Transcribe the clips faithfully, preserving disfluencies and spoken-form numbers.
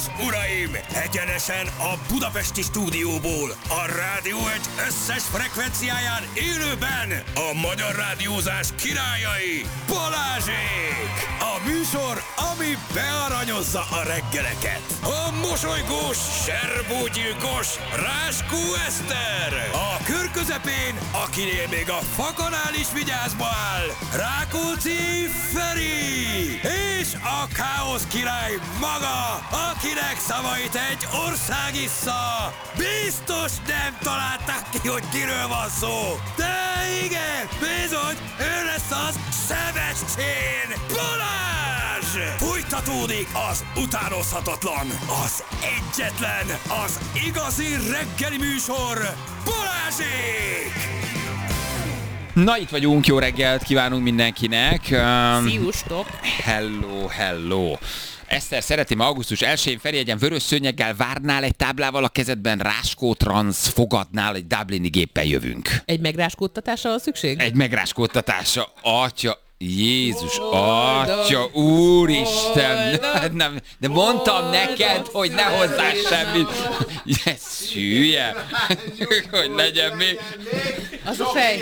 és uraim, egyenesen a budapesti stúdióból, a Rádió egy összes frekvenciáján élőben a magyar rádiózás királyai, Balázsék! A műsor, ami bearanyozza a reggeleket. A mosolygós, serbógyilkos Ráskó Eszter! A kör közepén, akinél még a fakanál is vigyázba áll, Rákóczi Feri! És a káosz király maga, akinek szavait egy ország issza. Biztos nem találták ki, hogy kiről van szó. De igen, bizony, ő lesz az Sebestyén Balázs! Folytatódik az utánozhatatlan, az egyetlen, az igazi reggeli műsor, Balázsék! Na, itt vagyunk, jó reggelt kívánunk mindenkinek. Um, Sziustok! Hello, hello. Eszter, szeretném, augusztus elsején Ferihegyen vörös szőnyeggel várnál egy táblával a kezedben, Ráskó Transz fogadnál, egy dublini géppel jövünk. Egy megráskódtatásra van szükség? Egy megráskódtatásra, atya... Jézus, atya, úristen, nem, de mondtam neked, hogy ne hozzá semmit. Ez hülye, hogy legyen még. Az a fej.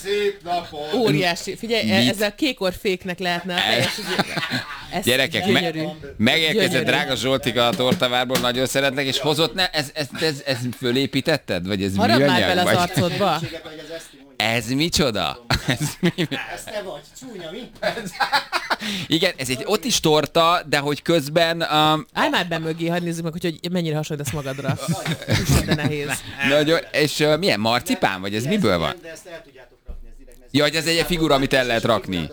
Óriási. Figyelj, ezzel kékorféknek lehetne a fejes. Gyerekek, me- megérkezett drága Zsoltika a tortavárból, nagyon szeretlek, és hozott, ne, ez, ez, ez, ez fölépítetted? Vagy ez harap műanyag? már bele az arcodba. Ez micsoda? Ez mi? Ez te vagy, csúnya, mi? Igen, ez egy ott is torta, de hogy közben... Um, Állj már be mögé, hadd nézzük meg, hogy mennyire hasonlítasz magadra. De nehéz. Nagyon, és uh, milyen marcipán, vagy ez ez miből ilyen, van? De ezt el tudjátok rakni, ez direkt. Ja, hogy ez egy figura, amit el lehet rakni.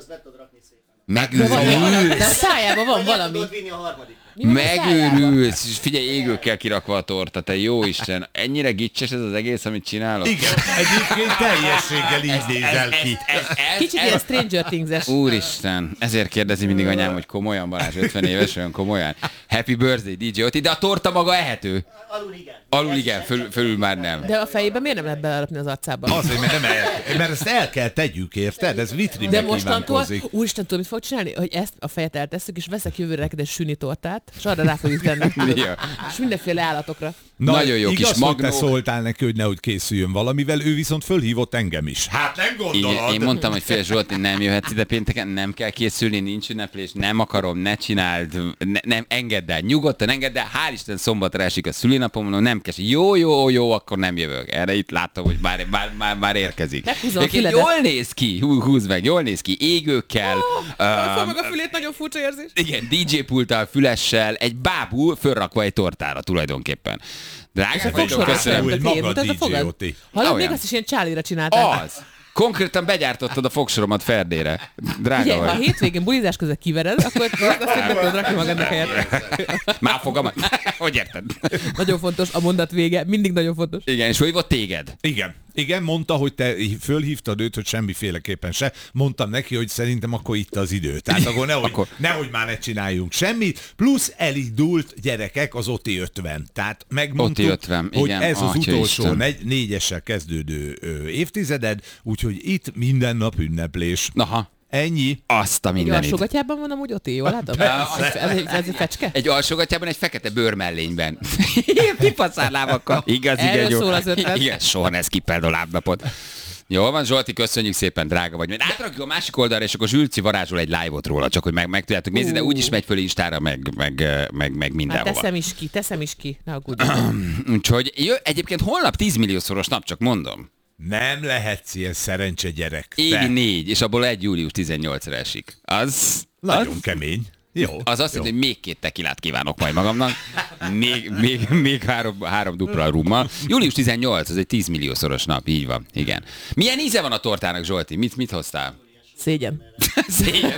De Megőrülsz! a szájában van valami. Tudod vinni a harmadik. Megőrülsz! És figyelj, égőkkel kirakva a torta, te jó Isten. Ennyire gicses ez az egész, amit csinálok? Igen, egyébként teljességgel így nézel ki. Kicsit ilyen Stranger Things-es. Úristen, ezért kérdezi mindig anyám, hogy komolyan, Balázs, ötven éves, olyan komolyan. Happy birthday, dé dzsé Oti, de a torta maga ehető. Alul igen. Alul igen, föl, fölül már nem. De a fejében miért nem lehet belerapni az arcába? Azért, mert, nem el, mert ezt el kell tegyük, érted? Ez vitrínbe De mostantól, kívánkozik. úristen, tudom, mit fog csinálni? Hogy ezt a fejet eltesszük, és veszek jövőre neked egy süni tortát, és arra rá fogjuk tenni. Ja. És mindenféle állatokra. Na, Nagyon jó igaz, kis hogy te magnók. szóltál neki, hogy nehogy készüljön valamivel, ő viszont fölhívott engem is. Hát nem gondolod. Igen, én mondtam, hogy fél Zsolti, nem jöhetsz ide pénteken, nem kell készülni, nincs ünneplés, nem akarom, ne csináld, ne, nem, engedd el, nyugodtan engedd el, hál' Isten szombatra esik a szülinapom, mondom, nem kell, jó, jó, jó, akkor nem jövök. Erre itt láttam, hogy már, már, már, már érkezik. Meghúzom a Egyébként füledet. jól néz ki, hú, húzd meg, jól néz ki, égőkkel. Fogd um, meg a fülét, nagyon furcsa érzés. igen, dé dzsé pulttal, fülessel, egy bábú fölrakva egy tortára tulajdonképpen. Drágák vagyok, Fogsoros köszönöm. Úgy nem, maga tehát a dé dzsé fogad. Oti. Hallod, még Olyan. azt is ilyen csálira csináltál. Az. Konkrétan begyártottad a fogsoromat Ferdére. Drága Figyelj, ha a vagy. hétvégén bulizás között kivered, akkor azt nem tudod rakni magadnak helyet. Már fogamat. Hogy érted? Nagyon fontos a mondat vége, mindig nagyon fontos. Igen, és hívott téged? Igen. Igen, mondta, hogy te fölhívtad őt, hogy semmiféleképpen se. Mondtam neki, hogy szerintem akkor itt az idő. Tehát akkor nehogy, Akkor- nehogy már ne csináljunk semmit. Plusz elindult gyerekek az Oti ötven. Tehát megmondtuk, Oti ötven, hogy igen, ez az atya utolsó Isten. negy, négyessel kezdődő ö, évtizeded, úgyhogy itt minden nap ünneplés. Naha. Ennyi. Azt a Egy mindenit. alsógatyában van amúgy Oti, jól látom? Ez, ez, egy- ez egy fecske? Egy alsógatjában, egy fekete bőrmellényben. Pipaszárlábakkal. Igaz, igen, Erről jó. szól az ötlet. Igen, soha ne skippeld a lábnapot. Jól van, Zsolti, köszönjük szépen, drága vagy. Majd átrakjuk a másik oldalra, és akkor Zsülci varázsol egy live-ot róla, csak hogy meg, meg tudjátok nézni, de úgyis megy föl Instára, meg, meg, meg, meg Hát mindenhova. teszem is ki, teszem is ki. Ne aggódj. Úgyhogy jö, egyébként holnap tíz milliószoros nap, csak mondom. Nem lehetsz ilyen szerencse gyerek. Évi Te. négy, és abból egy július tizennyolcra esik. Az... Nagyon az, kemény. Jó. Az azt jó. jelenti, hogy még két tekilát kívánok majd magamnak. Még, még, még három, három dupla rummal. július tizennyolc, az egy tíz milliószoros nap, így van. Igen. Milyen íze van a tortának, Zsolti? Mit, mit hoztál? Szégyen. Szégyen.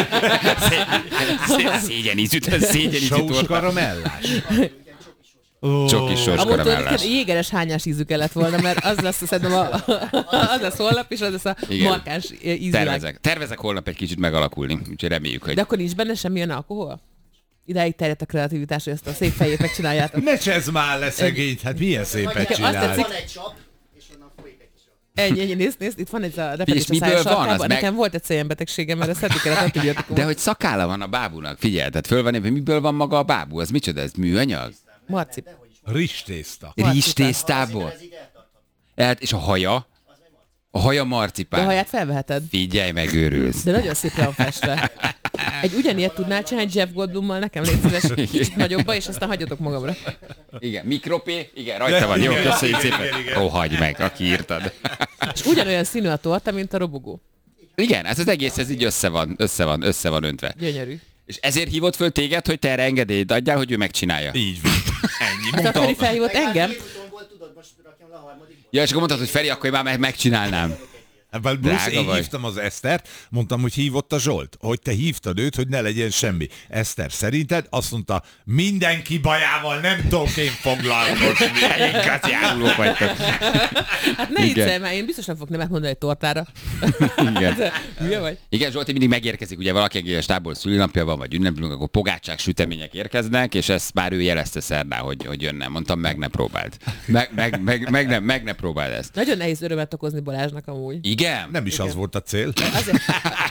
Szégyen, szégyen ízű, szégyen ízű Sós torta. karamellás. Csokis sors Amúgy karamellás. tulajdonképpen jégeres hányás ízű kellett volna, mert az lesz szerintem a, az lesz holnap, és az lesz a Igen. markáns ízvilág. Tervezek. Tervezek holnap egy kicsit megalakulni, úgyhogy reméljük, hogy... De akkor nincs benne semmilyen alkohol? Idáig terjedt a kreativitás, hogy ezt a szép fejét megcsináljátok. Ne csezd már le szegényt, hát milyen szépet Nekem azt csinál. tetszik- Van egy csap, és onnan folyik egy kis Ennyi, ennyi, nézd, nézd, itt van ez a És miből van? Az meg... Nekem volt egy szembetegségem, mert ezt szedni kellett antibiotikumot. De hogy szakála van a bábúnak, figyelj, tehát föl van épve, miből van maga a bábú? Az micsoda, ez műanyag? Marcip. Rizstészta. Rizstésztából? El, és a haja? A haja marcipán. De a haját felveheted. Figyelj meg, őrülsz. De nagyon szép van festve. Egy ugyanilyet tudnál csinálni Jeff Goldblummal, nekem légy szíves, kicsit nagyobba, és aztán hagyjatok magamra. Igen, mikropé, igen, rajta van, jó, köszönjük szépen. Ó, hagyd meg, aki írtad. És ugyanolyan színű a torta, mint a robogó. Igen, ez az egész, ez így össze van, össze van, össze van öntve. Gyönyörű. És ezért hívott föl téged, hogy te erre engedélyt adjál, hogy ő megcsinálja. Így van. Ennyi. Hát a Feri felhívott engem. Ja, és akkor mondtad, hogy Feri, akkor én már megcsinálnám. Hát, Bruce, én vagy. Hívtam az Esztert, mondtam, hogy hívott a Zsolt, hogy te hívtad őt, hogy ne legyen semmi. Eszter, szerinted? Azt mondta, mindenki bajával nem tudok én foglalkozni. Elég járulók vagytok. Hát ne viccelj már, én biztos nem fogok nemet mondani egy tortára. Igen. Hülye vagy? Igen, Zsolti mindig megérkezik, ugye valaki a stábból szülinapja van, vagy ünneplünk, akkor pogácsák, sütemények érkeznek, és ezt már ő jelezte szerdán, hogy, hogy jönne. Mondtam, meg ne próbáld. Meg, meg, meg, meg, ne, meg ne próbáld ezt. Nagyon nehéz örömet okozni Balázsnak amúgy. Igen? Nem is Igen. az volt a cél. Azért,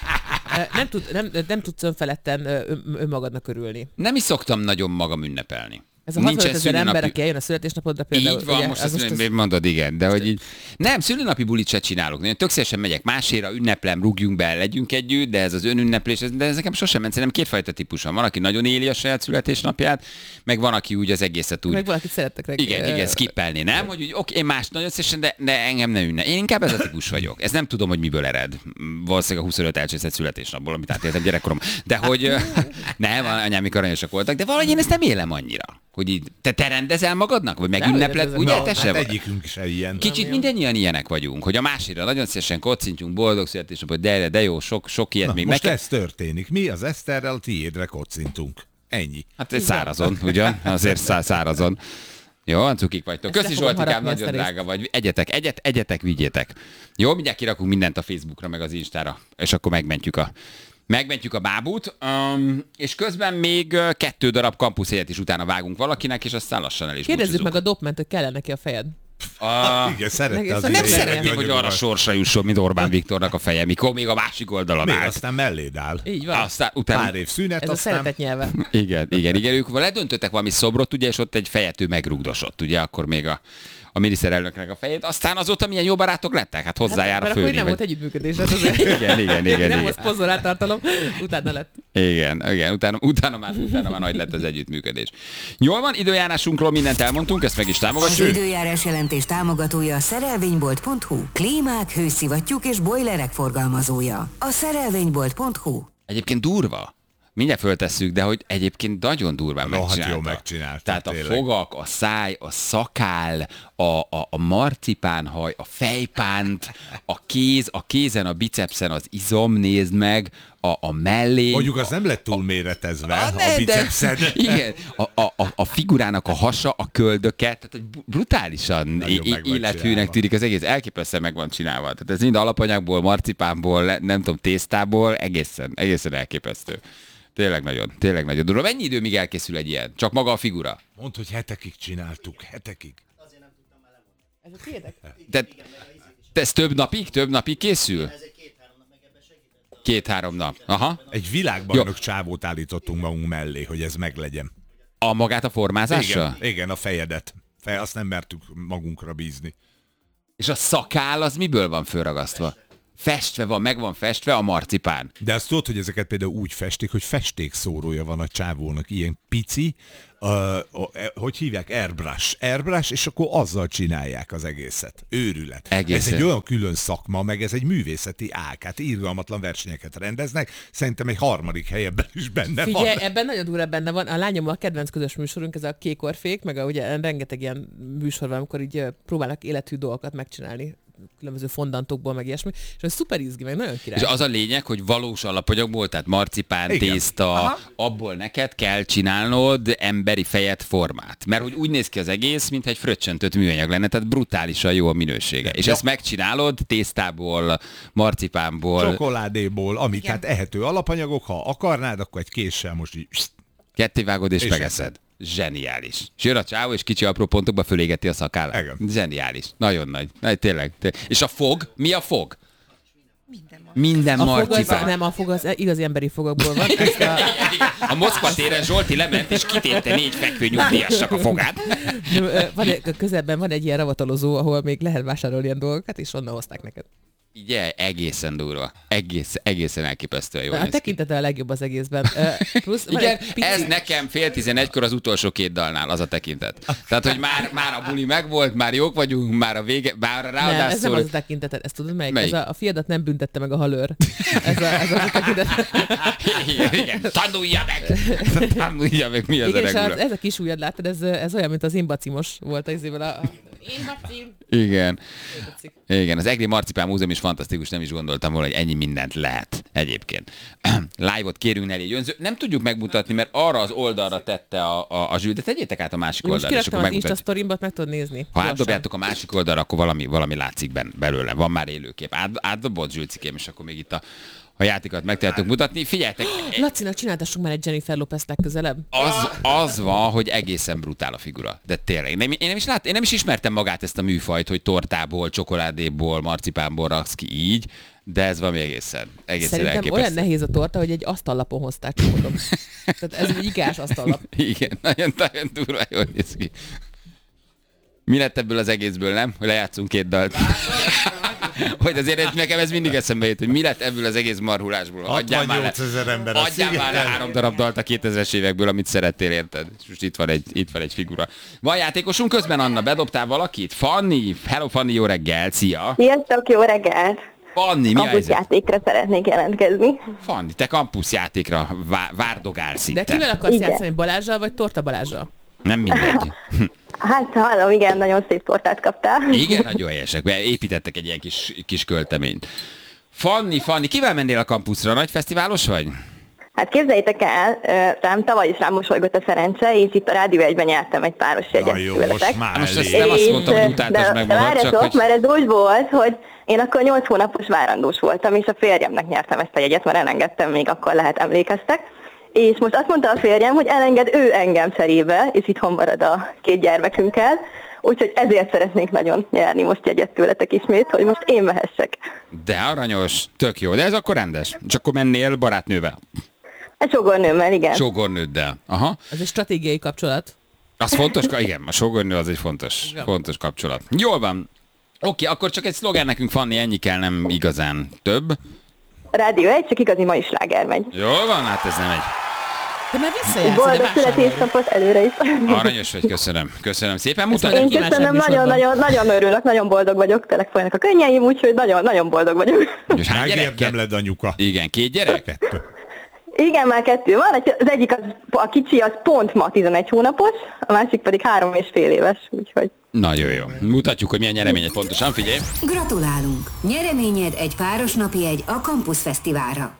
nem, tud, nem, nem tudsz önfeledten önmagadnak örülni. Nem is szoktam nagyon magam ünnepelni. Ez a hatvanöt ezer ember, aki eljön a születésnapodra például. Így van, ugye, most az ezt most az... mondod, igen, de hogy így... Nem, szülinapi bulit se csinálok. Én tök szívesen megyek máséra, ünneplem, rúgjunk be, legyünk együtt, de ez az önünneplés, de ez nekem sosem ment. Szerintem kétfajta típus van. Van, aki nagyon éli a saját születésnapját, meg van, aki úgy az egészet úgy... Meg valakit szerettek neki. Igen, igen, skippelni, nem? Hogy úgy, oké, én más nagyon szívesen, de, de engem ne ünne. Én inkább ez a típus vagyok. Ez nem tudom, hogy miből ered. Valószínűleg a huszonöt elcsészett születésnapból, amit átéltem gyerekkorom. De hogy nem, anyámik aranyosak voltak, de valahogy én ezt nem élem annyira. Hogy így, te, te rendezel magadnak? Vagy megünnepled? Ugye, no, te hát se vagy? egyikünk se ilyen. Kicsit mindannyian ilyenek vagyunk, hogy a másikra nagyon szívesen kocintjunk, boldog születésnapot, de, de jó, sok, sok ilyet Na, még most meg. ez történik. Mi az Eszterrel a tiédre kocintunk. Ennyi. Hát ez szárazon, ugyan? Azért szá- szárazon. Jó, cukik vagytok. Köszi Zsoltikám, nagyon drága vagy. Egyetek, egyet, egyetek, vigyétek. Jó, mindjárt kirakunk mindent a Facebookra, meg az Instára, és akkor megmentjük a Megmentjük a bábút, um, és közben még uh, kettő darab kampuszélet is utána vágunk valakinek, és aztán lassan el is Kérdezzük búcsúzunk. meg a dopment, hogy kell neki a fejed. A... Igen, szerette az Nem idejét, szeretném, hogy nagyon arra sorsa jusson, mint Orbán Viktornak a feje, mikor még a másik oldalon Még állt. aztán melléd áll. Így van. Aztán utána... Pár év szünet, Ez aztán... a szeretet nyelve. Igen, igen, igen. Ők ledöntöttek valami szobrot, ugye, és ott egy fejet ő megrugdosott, ugye, akkor még a, a miniszterelnöknek a fejét. Aztán azóta milyen jó barátok lettek, hát hozzájár hát, a főnév. nem Vagy... volt együttműködés. Hát azért... igen, igen, igen. Nem igen. volt pozorát tartalom, utána lett. Igen, igen, utána, utána, már, utána már nagy lett az együttműködés. Jól van, időjárásunkról mindent elmondtunk, ezt meg is Az támogatjuk. időjárás jelentés támogatója a szerelvénybolt pont hu. Klímák, hőszivattyúk és bojlerek forgalmazója. A szerelvénybolt pont hu. Egyébként durva. Mindjárt föltesszük, de hogy egyébként nagyon durván No, megcsinálta. hát jó megcsinálta, Tehát a tényleg. fogak, a száj, a szakál, a, a, a marcipánhaj, a fejpánt, a kéz, a kézen, a bicepsen az izom, nézd meg, a, a mellé. Mondjuk az nem lett túl méretezve, A- a, ne, a de- bicepszed. Igen, a, a, a, a figurának a hasa, a köldöke, tehát hogy brutálisan Nagyon é- meg van élethűnek csinálva. tűnik az egész, elképesztően meg van csinálva. Tehát ez mind alapanyagból, marcipánból, le- nem tudom, tésztából, egészen, egészen elképesztő. Tényleg nagyon, tényleg nagyon durva. Mennyi idő, míg elkészül egy ilyen? Csak maga a figura? Mondd, hogy hetekig csináltuk, hetekig. Ez a tiédek? Tehát te ez több napig, több napig készül? Két-három nap. Aha. Egy világbajnok csávót állítottunk magunk mellé, hogy ez meglegyen. A magát a formázással? Igen, igen, a fejedet. Fe, azt nem mertük magunkra bízni. És a szakál az miből van fölragasztva? Festve van, meg van festve a marcipán. De azt tudod, hogy ezeket például úgy festik, hogy festékszórója van a csávónak, ilyen pici, uh, uh, hogy hívják? Airbrush. Airbrush, és akkor azzal csinálják az egészet. Őrület. Egészen. Ez egy olyan külön szakma, meg ez egy művészeti ág. Hát irgalmatlan versenyeket rendeznek. Szerintem egy harmadik helyben is benne Figyelj, van. ebben nagyon durva benne van. A lányommal a kedvenc közös műsorunk, ez a Kék Orfék, meg a, ugye rengeteg ilyen műsor van, amikor így ö, próbálnak élethű dolgokat megcsinálni különböző fondantokból, meg ilyesmi, és ez szuper izgi, meg nagyon király. És az a lényeg, hogy valós alapanyagból, tehát marcipán, Igen. tészta, Aha. abból neked kell csinálnod emberi fejet, formát. Mert hogy úgy néz ki az egész, mintha egy fröccsöntött műanyag lenne, tehát brutálisan jó a minősége. És Ja. ezt megcsinálod tésztából, marcipánból, Csokoládéból, amit hát ehető alapanyagok, ha akarnád, akkor egy késsel most így kettévágod és, És megeszed. Zseniális. És jön a csávó, és kicsi apró pontokba fölégeti a szakállát. Igen. Zseniális. Nagyon nagy. Nagy, tényleg, tényleg. És a fog? Mi a fog? Minden A fog az, marcipán. nem, a fog az igazi emberi fogakból van. Ezt a, A Moszkva téren Zsolti lement, és kitépte négy fekvő nyugdíjasnak a fogát. van, egy- közelben van egy ilyen ravatalozó, ahol még lehet vásárolni ilyen dolgokat, és onnan hozták neked. Ugye, egészen durva. Egész, egészen elképesztően jól A néz ki. tekintete a legjobb az egészben. Ö, Plusz, van Igen, egy pici- ez nekem fél tizenegykor az utolsó két dalnál, az a tekintet. Tehát, hogy már, már a buli megvolt, már jók vagyunk, már a vége, már Nem, ez nem ráadásul... az a tekinteted, ezt tudod melyik? Melyik? Ez a, a fiadat nem büntette meg a halőr. Ez, a, ez az a tekintet. igen, igen. Tanulja meg! Tanulja meg, mi az Igen, a és regula. az, ez a kis ujjad, láttad, ez, ez olyan, mint az imbacimos volt az izével a... Imbacim. Igen. Igen, az Egri Marcipán Múzeum is fantasztikus, nem is gondoltam volna, hogy ennyi mindent lehet egyébként. Live-ot kérünk Nelly Gyönző. Nem tudjuk megmutatni, mert arra az oldalra tette a, a, a zsűl, de tegyétek át a másik Most oldalra, és kiraktam akkor az Insta megmutatjuk. sztorimbat, meg tudod nézni. Ha Gyorsan. átdobjátok a másik oldalra, akkor valami, valami látszik ben, belőle. Van már élőkép. Át, átdobott Zsülcikém, és akkor még itt a, a játékot meg tehetünk mutatni. Figyeljetek, Lacinak csináltassunk már egy Jennifer Lopez legközelebb. az, az van, hogy egészen brutál a figura. De tényleg, nem, én, nem is lát, én nem is ismertem magát ezt a műfajt, hogy tortából, csokoládéból, marcipánból raksz ki így, de ez valami egészen, egészen Szerintem elképesztő. olyan nehéz a torta, hogy egy asztallapon hozták, csak mondom. Tehát ez egy igás asztallap. Igen, nagyon, nagyon durva, jól néz ki. Mi lett ebből az egészből, nem? Hogy lejátszunk két dalt. Hogy azért nekem ez mindig eszembe jut, hogy mi lett ebből az egész marhulásból. Adjál már le, hatvannyolcezer ember a adjál már le szigeten. három darab dalt a kétezres évekből, amit szerettél, érted? És most itt van egy, itt van egy figura. Van játékosunk közben, Anna, bedobtál valakit? Fanni, hello Fanni, jó reggel, szia! Sziasztok, jó reggelt! Fanni, mi a helyzet? Kampuszjátékra szeretnék jelentkezni. Fanni, te kampuszjátékra vá- várdogálsz itt. De kivel akarsz Igen. játszani? Balázsral vagy Torta Balázsral? Nem mindegy. Hát hallom, igen, nagyon szép tortát kaptál. Igen, nagyon helyesek. Építettek egy ilyen kis, kis költeményt. Fanni, Fanni, kivel mennél a kampuszra? Nagy fesztiválos vagy? Hát képzeljétek el, ö, rám tavaly is rám mosolygott a szerencse, és itt a Rádió egyben nyertem egy páros jegyet Na jó, tőletek. most már Most ezt elég. nem azt És, mondtam, hogy ö, utáltasd de- meg de magad, csak várjatok, hogy... mert ez úgy volt, hogy én akkor nyolc hónapos várandós voltam, és a férjemnek nyertem ezt a jegyet, mert elengedtem, még akkor lehet emlékeztek. És most azt mondta a férjem, hogy elenged ő engem cserébe, és itthon marad a két gyermekünkkel. Úgyhogy ezért szeretnék nagyon nyerni most jegyet tőletek ismét, hogy most én mehessek. De aranyos, tök jó, de ez akkor rendes. Csak akkor mennél barátnővel, Egy sógornőmmel, igen. sógornőddel. Aha. Ez egy stratégiai kapcsolat. Az fontos, igen, a sógornő az egy fontos, fontos kapcsolat. Jól van. Oké, akkor csak egy szlogán nekünk, Fanni, ennyi kell, nem igazán több. Rádió egy, csak igazi mai sláger megy. Jól van, hát ez nem egy... Te már visszajátszol, de Boldog vásárolj. születésnapot előre is. Aranyos vagy, köszönöm. Köszönöm szépen, Ezt mutatjuk. Én kívánság köszönöm, műsorban. nagyon-nagyon nagyon örülök, nagyon boldog vagyok, tényleg folynak a könnyeim, úgyhogy nagyon-nagyon boldog vagyok. És hány gyerek? Megérdemled anyuka. Igen, két gyerek? Kettő. Igen, már kettő van, egy- az egyik az, a kicsi az pont ma tizenegy hónapos, a másik pedig három és fél éves, úgyhogy Nagyon jó. Mutatjuk, hogy milyen nyereményet pontosan, figyelj. Gratulálunk! Nyereményed egy páros napi jegy a Campus Fesztiválra.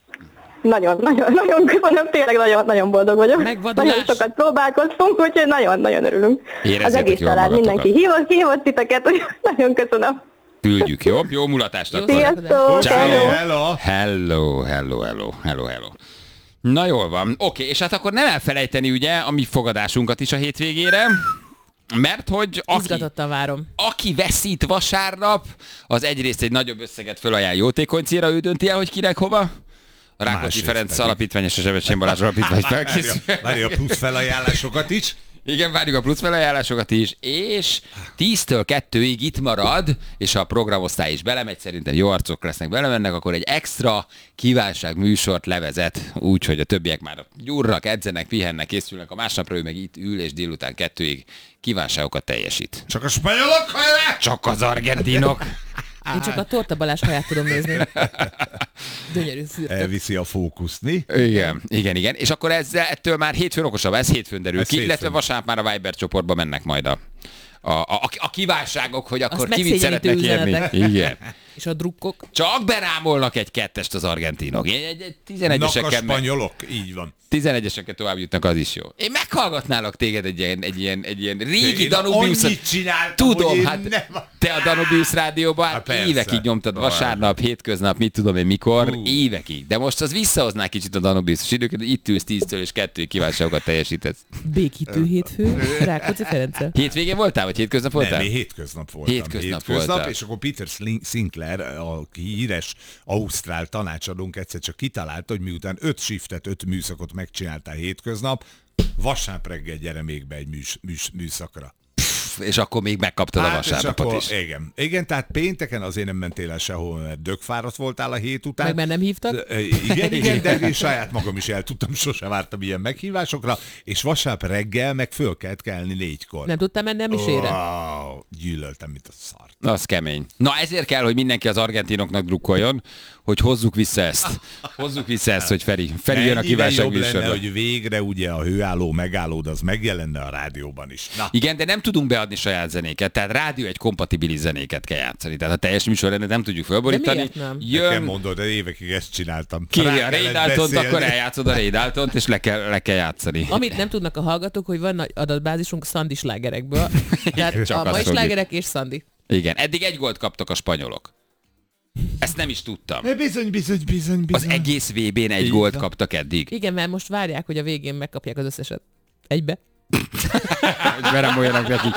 nagyon, nagyon, nagyon köszönöm, tényleg nagyon, nagyon boldog vagyok. Megvadulás. Nagyon sokat próbálkoztunk, úgyhogy nagyon-nagyon örülünk. Érezzétek Az egész jól család, magatokat. mindenki hívott, hívott titeket, úgyhogy nagyon köszönöm. Küldjük, jó? Jó mulatást akkor. Sziasztok! Ciao. hello. Hello. Hello, hello, hello, hello, hello. Na jól van. Oké, és hát akkor nem elfelejteni ugye a mi fogadásunkat is a hétvégére, mert hogy aki, Izgatottan várom. aki veszít vasárnap, az egyrészt egy nagyobb összeget fölajánl jótékony célra, ő dönti el, hogy kinek hova. A Rákóczi Másrészt Ferenc pedig. Alapítvány és a Sebestyén Balázs Alapítvány felkészül. Várja, várja a plusz felajánlásokat is. Igen, várjuk a plusz felajánlásokat is, és tíztől kettőig itt marad, és ha a programosztály is belemegy, szerintem jó arcok lesznek, belemennek, akkor egy extra kívánság műsort levezet, úgyhogy a többiek már gyurrak, edzenek, pihennek, készülnek, a másnapra ő meg itt ül, és délután kettőig kívánságokat teljesít. Csak a spanyolok hajrá! Csak az argentinok! Én csak a Torta Balázs haját tudom nézni. Gyönyörű fürtök. Elviszi a fókuszt, mi? Igen, igen, igen. És akkor ezzel, ettől már hétfőn okosabb, ez hétfőn derül Ez ki, hétfőn. illetve vasárnap már a Viber csoportba mennek majd a, a, a, a kívánságok, hogy akkor Azt ki mit szeretnek megszégyenítő érni. Igen. És a drukkok? Csak berámolnak egy kettest az argentinok. Egy, egy, egy tizenegyeseken Nak a spanyolok, így van. tizenegyeseken tovább jutnak, az is jó. Én meghallgatnálak téged egy ilyen, egy ilyen, egy ilyen régi Én Danubius. annyit csináltam, Tudom, hogy én hát nem... te a Danubius rádióban hát persze. évekig nyomtad vasárnap, hétköznap, mit tudom én mikor, Hú. évekig. De most az visszahozná kicsit a Danubius időket, hogy itt ülsz tíztől és kettő kívánságokat teljesítesz. Békítő hétfő, Rákóczi Ferenccel. Hétvégén voltál, vagy hétköznap voltál? Nem, én hétköznap voltam. Hétköznap voltál. És akkor Peter Sinclair, a híres ausztrál tanácsadónk egyszer csak kitalálta, hogy miután öt shiftet, öt műszakot megcsináltál hétköznap, vasárnap reggel gyere még be egy műs, műs, műszakra. És akkor még megkaptad a Hát, vasárnapot akkor, is. Igen. igen, tehát pénteken azért nem mentél el sehol, mert dögfáradt voltál a hét után. Meg mert nem hívtak? De, igen, igen, de én saját magam is el tudtam, sose vártam ilyen meghívásokra, és vasárnap reggel meg föl kellett kelni négykor. Nem tudtam menni a misére? Wow, gyűlöltem, mint a szart. Az kemény. Na ezért kell, hogy mindenki az argentinoknak drukkoljon, hogy hozzuk vissza ezt. Hozzuk vissza ezt, hogy Feri. Feri jön a Mennyivel kívánság jobb lenne, műsorba. hogy végre ugye a hőálló megállód, az megjelenne a rádióban is. Na. Igen, de nem tudunk beadni saját zenéket, tehát rádió egy kompatibilis zenéket kell játszani. Tehát a teljes műsorrendet nem tudjuk fölborítani. miért nem? Nekem Jön, mondod, de évekig ezt csináltam. kéri Rá a kellett Ray Daltont, beszélni. akkor eljátszod a Ray Daltont, és le kell, le kell játszani. Amit nem tudnak a hallgatók, hogy van nagy adatbázisunk Szandi slágerekből. Tehát Csak a azt mai tudjuk. slágerek és Szandi. Igen, eddig egy gólt kaptak a spanyolok. Ezt nem is tudtam. Bizony, bizony, bizony, bizony. Az egész vé bén egy Így gólt van. kaptak eddig. Igen, mert most várják, hogy a végén megkapják az összeset. Egybe. Hogy beremoljanak nekik.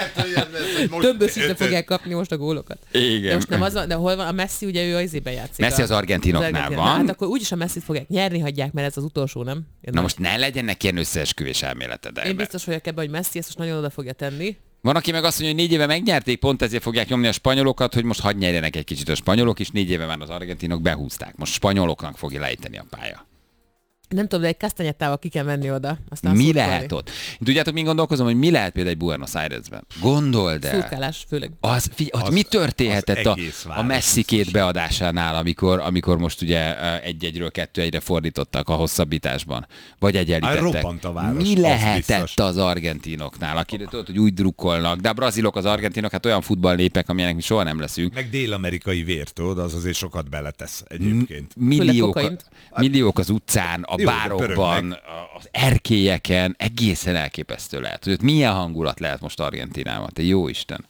Többösítve fogják kapni most a gólokat. De Igen. most nem az van, de hol van? A Messi ugye ő az izében játszik. Messi az a- argentinoknál az argentin- van. Na, hát akkor úgyis a Messit fogják nyerni, hagyják, mert ez az utolsó, nem? Én Na most ne legyenek ilyen összeesküvés elméleted. Én biztos vagyok ebben, hogy Messi ezt most nagyon oda fogja tenni. Van, aki meg azt mondja, hogy négy éve megnyerték, pont ezért fogják nyomni a spanyolokat, hogy most hadd nyerjenek egy kicsit a spanyolok, és négy éve már az argentinok behúzták. Most spanyoloknak fogja lejteni a pálya. Nem tudom, de egy kasztanyettával ki kell menni oda. Aztán Mi szurkolni. lehet ott? Tudjátok, min gondolkozom, hogy mi lehet például egy Buenos Airesben? Gondold el. Szurkálás főleg. Az, figy- az, Az- mi történhetett az a, egész a város Messi biztos. két beadásánál, amikor, amikor most ugye egy-egyről kettő-egyre fordítottak a hosszabbításban? Vagy egyenlítettek? Hát robbant a város, Mi az lehetett biztos. az argentinoknál, akire tudod, hogy úgy drukkolnak, de a brazilok, az argentinok, hát olyan futballnépek, amilyenek mi soha nem leszünk. Meg dél-amerikai vér, tudod, az azért sokat beletesz egyébként. Milliók, kokaint. milliók az utcán, a Jó, de bárokban, pörögnek. a- az erkélyeken, egészen elképesztő lehet. Hogy ott milyen hangulat lehet most Argentinában, te jó Isten.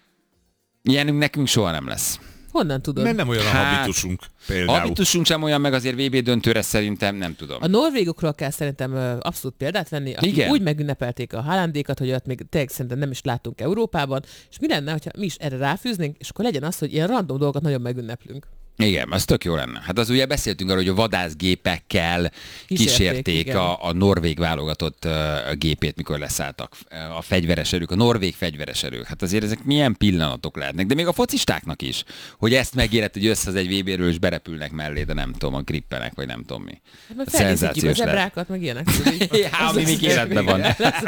Ilyenünk nekünk soha nem lesz. Honnan tudod? Mert nem olyan a Hát, habitusunk például. Habitusunk sem olyan, meg azért vé bé döntőre szerintem nem tudom. A norvégokról kell szerintem ö, abszolút példát venni, akik Igen. úgy megünnepelték a Haalandékat, hogy ott még tényleg szerintem nem is látunk Európában, és mi lenne, ha mi is erre ráfűznénk, és akkor legyen az, hogy ilyen random dolgokat nagyon megünneplünk. Igen, ez tök jó lenne. Hát az ugye beszéltünk arról, hogy a vadászgépekkel Kísérték, kísérték igen. a, a norvég válogatott uh, gépét, mikor leszálltak uh, a fegyveres erők, a norvég fegyveres erők. Hát azért ezek milyen pillanatok lehetnek, de még a focistáknak is, hogy ezt megérett, hogy össze az egy vé béről és berepülnek mellé, de nem tudom, a grippenek, vagy nem tudom mi. Hát meg felnézik ki a lehet. zebrákat, meg ilyenek. tudod, így. Ja, ami még életben van.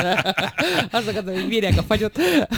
Azokat, hogy bírják a fagyot.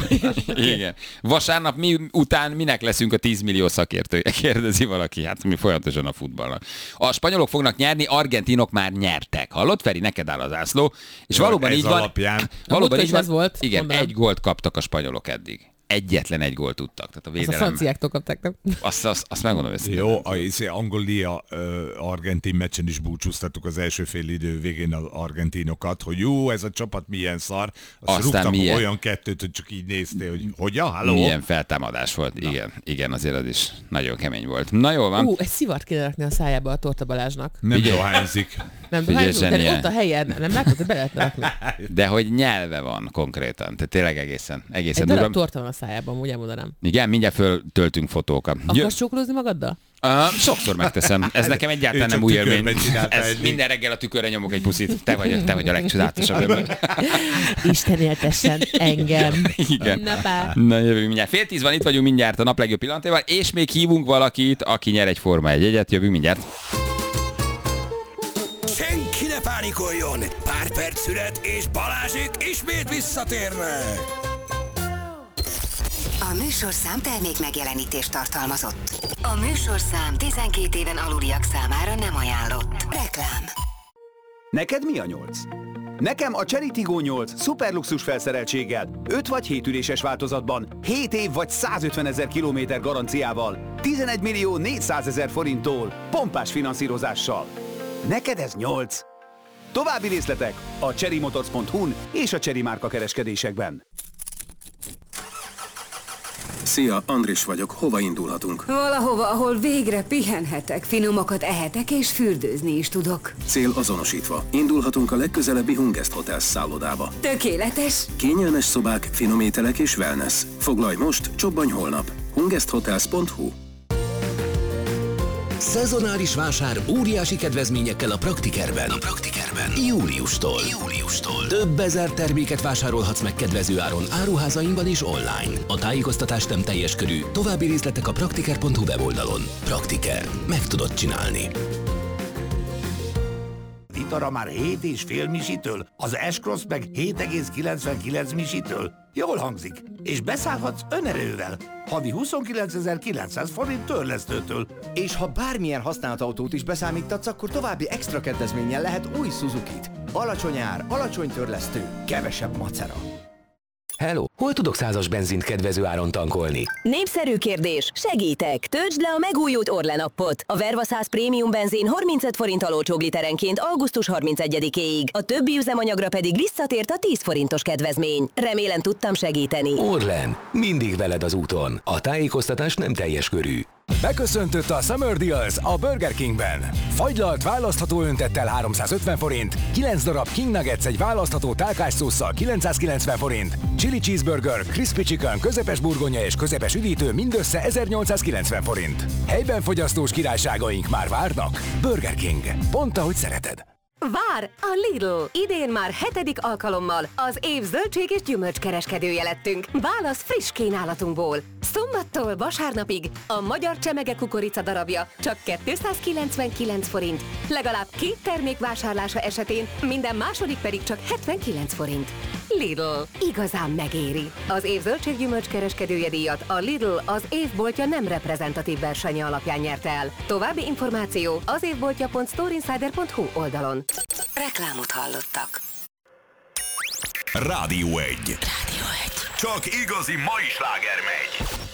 Igen. Vasárnap mi után minek leszünk a tíz millió szakértője? Kérdezi valaki. Hát mi folyamatosan a futballnak. A spanyolok fognak nyerni, argentinok már nyertek. Hallott, Feri? Neked áll az ászló. És Jó, valóban ez így van. alapján. Valóban A így múltkor van. is az volt, Igen, mondanám. egy gólt kaptak a spanyolok eddig. Egyetlen egy gólt tudtak. Tehát a Azt a védelem. franciáktól kapták, nem? Azt, azt, azt megmondom őszintén. Jó, a izé, Angolia-Argentin meccsen is búcsúztattuk az első fél idő végén az argentinokat, hogy jó, ez a csapat milyen szar. Azt Aztán rúgtak milyen- olyan kettőt, hogy csak így néztél, hogy hogyan, halló? Milyen feltámadás volt. Igen, igen, azért az is nagyon kemény volt. Na jól van. Ú, egy szivart kéne rakni a szájába a Torta Balázsnak. Nem Figyelj. dohányzik. Nem Figyelj, tudom, de zseniál. ott a helyen, nem látod, hogy be lehetne rakni. De hogy nyelve van konkrétan. Tehát tényleg egészen, Egy egészen darab durva. torta van a szájában, úgy elmondanám. Igen, mindjárt föltöltünk fotókat. Jö- Akarsz csókolózni magaddal? Uh, sokszor megteszem. Ez nekem egyáltalán Ő nem csak új élmény. tükörben csinálta Ez eddig. minden reggel a tükörre nyomok egy puszit. Te vagy, te vagy a legcsodálatosabb ember. Isten éltessen engem. Igen. Na, pá. Na jövünk mindjárt. Fél tíz van, itt vagyunk mindjárt a nap legjobb pillanatával, és még hívunk valakit, aki nyer egy Forma egy jegyet. Jövünk mindjárt. Senki ne pánikoljon! Pár perc szület, és Balázsék ismét visszatérnek! A műsorszám termék megjelenítést tartalmazott. A műsorszám tizenkét éven aluliak számára nem ajánlott. Reklám. Neked mi a nyolc? Nekem a Chery Tiggo nyolc szuperluxus felszereltséggel, öt vagy hét üléses változatban, hét év vagy százötvenezer kilométer garanciával, tizenegy millió négyszázezer forinttól, pompás finanszírozással. Neked ez nyolc. További részletek a cherrymotors pont hu-n és a Chery márka kereskedésekben. Szia, Andris vagyok. Hova indulhatunk? Valahova, ahol végre pihenhetek, finomakat ehetek és fürdőzni is tudok. Cél azonosítva. Indulhatunk a legközelebbi Hungest Hotels szállodába. Tökéletes! Kényelmes szobák, finom ételek és wellness. Foglalj most, csobbanj holnap. hungest hotels pont hu. Szezonális vásár óriási kedvezményekkel a Praktikerben. A Praktikerben. Júliustól. Júliustól. Több ezer terméket vásárolhatsz meg kedvező áron áruházainkban és online. A tájékoztatás nem teljes körű. További részletek a praktiker pont hu weboldalon. Praktiker. Meg tudod csinálni. Vitara már hét és fél misitől, az S-Cross meg hét egész kilencvenkilenc misitől. Jól hangzik. És beszállhatsz önerővel. Havi huszonkilencezer-kilencszáz forint törlesztőtől. És ha bármilyen használt autót is beszámítatsz, akkor további extra kedvezménnyel lehet új Suzukit. Alacsony ár, alacsony törlesztő, kevesebb macera. Hello! Hol tudok százas benzint kedvező áron tankolni? Népszerű kérdés, segítek! Töltsd le a megújult Orlen appot. A Verva száz prémium benzin harmincöt forint olcsóbb literenként augusztus harmincegyedikéig. A többi üzemanyagra pedig visszatért a tíz forintos kedvezmény. Remélem tudtam segíteni. Orlen, mindig veled az úton. A tájékoztatás nem teljes körű. Beköszöntött a Summer Deals a Burger Kingben. Fagylalt választható öntettel háromszázötven forint, kilenc darab King Nuggets egy választható tálkás szósszal kilencszázkilencven forint, Chili Cheeseburger, Crispy Chicken, közepes burgonya és közepes üdítő mindössze ezernyolcszázkilencven forint. Helyben fogyasztós királyságaink már várnak. Burger King. Pont ahogy szereted. Vár a Lidl! Idén már hetedik alkalommal az év zöldség és gyümölcs kereskedője lettünk. Válasz friss kínálatunkból. Szombattól vasárnapig a magyar csemege kukorica darabja csak kétszázkilencvenkilenc forint. Legalább két termék vásárlása esetén minden második pedig csak hetvenkilenc forint. Lidl. Igazán megéri. Az év zöldség gyümölcs kereskedője díjat a Lidl az évboltja nem reprezentatív versenye alapján nyerte el. További információ az évboltja pont storeinsider pont hu oldalon. Reklámot hallottak. Rádió egy. Rádió egy. Csak igazi mai sláger megy.